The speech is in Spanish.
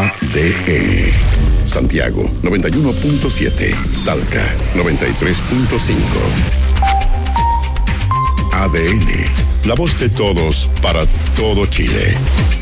ADN. Santiago 91.7, Talca 93.5. ADN, la voz de todos para todo Chile.